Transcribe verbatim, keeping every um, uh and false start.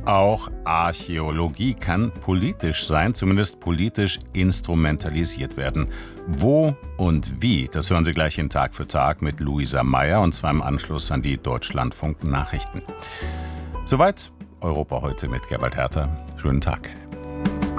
Auch Archäologie kann politisch sein, zumindest politisch instrumentalisiert werden. Wo und wie, das hören Sie gleich in Tag für Tag mit Luisa Meyer, und zwar im Anschluss an die Deutschlandfunk Nachrichten. Soweit Europa heute mit Gerwald Herter. Schönen Tag.